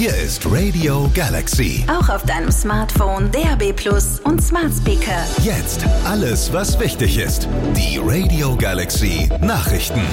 Hier ist Radio Galaxy. Auch auf deinem Smartphone, DAB+ und Smart Speaker. Jetzt alles, was wichtig ist. Die Radio Galaxy Nachrichten.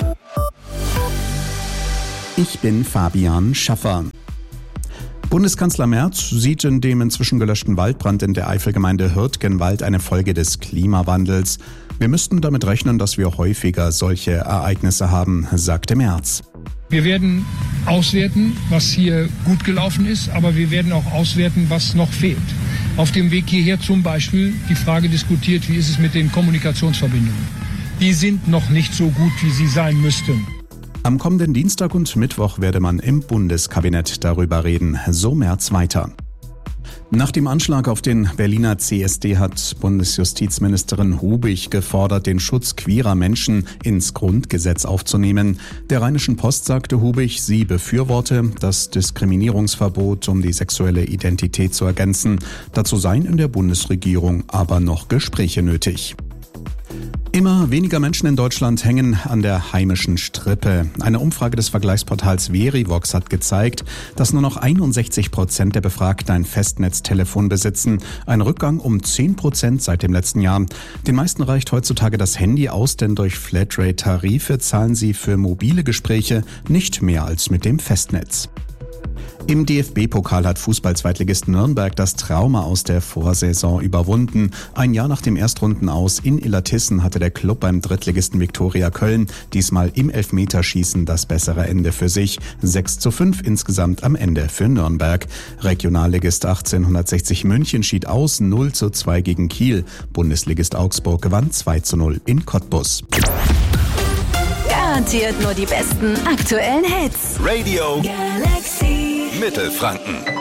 Ich bin Fabian Schaffer. Bundeskanzler Merz sieht in dem inzwischen gelöschten Waldbrand in der Eifelgemeinde Hürtgenwald eine Folge des Klimawandels. Wir müssten damit rechnen, dass wir häufiger solche Ereignisse haben, sagte Merz. Wir werden auswerten, was hier gut gelaufen ist, aber wir werden auch auswerten, was noch fehlt. Auf dem Weg hierher zum Beispiel die Frage diskutiert, wie ist es mit den Kommunikationsverbindungen. Die sind noch nicht so gut, wie sie sein müssten. Am kommenden Dienstag und Mittwoch werde man im Bundeskabinett darüber reden, so Merz weiter. Nach dem Anschlag auf den Berliner CSD hat Bundesjustizministerin Hubig gefordert, den Schutz queerer Menschen ins Grundgesetz aufzunehmen. Der Rheinischen Post sagte Hubig, sie befürworte das Diskriminierungsverbot, um die sexuelle Identität zu ergänzen. Dazu seien in der Bundesregierung aber noch Gespräche nötig. Immer weniger Menschen in Deutschland hängen an der heimischen Strippe. Eine Umfrage des Vergleichsportals Verivox hat gezeigt, dass nur noch 61% der Befragten ein Festnetztelefon besitzen. Ein Rückgang um 10% seit dem letzten Jahr. Den meisten reicht heutzutage das Handy aus, denn durch Flatrate-Tarife zahlen sie für mobile Gespräche nicht mehr als mit dem Festnetz. Im DFB-Pokal hat Fußball-Zweitligist Nürnberg das Trauma aus der Vorsaison überwunden. Ein Jahr nach dem Erstrundenaus in Illertissen hatte der Club beim Drittligisten Viktoria Köln diesmal im Elfmeterschießen das bessere Ende für sich. 6:5 insgesamt am Ende für Nürnberg. Regionalligist 1860 München schied aus, 0:2 gegen Kiel. Bundesligist Augsburg gewann 2:0 in Cottbus. Garantiert nur die besten aktuellen Hits. Radio Galaxy. Mittelfranken.